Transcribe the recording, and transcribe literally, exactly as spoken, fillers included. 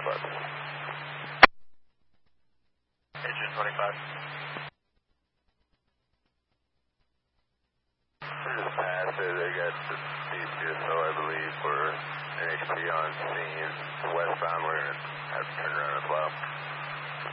twenty-five. Engine twenty-five. We're just past it. They got the D C S O, I believe, for N H P on scene. Westbound, we're going to have to turn around as well.